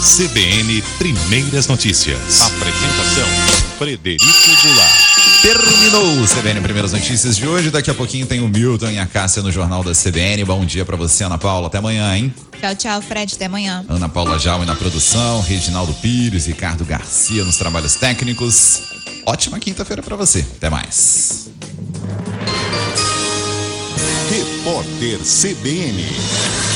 CBN Primeiras Notícias. Apresentação: Frederico Goulart. Terminou o CBN Primeiras Notícias de hoje. Daqui a pouquinho tem o Milton e a Cássia no Jornal da CBN. Bom dia pra você, Ana Paula. Até amanhã, hein? Tchau, tchau, Fred. Até amanhã. Ana Paula Jaume na produção, Reginaldo Pires, Ricardo Garcia nos trabalhos técnicos. Ótima quinta-feira pra você. Até mais. Repórter CBN.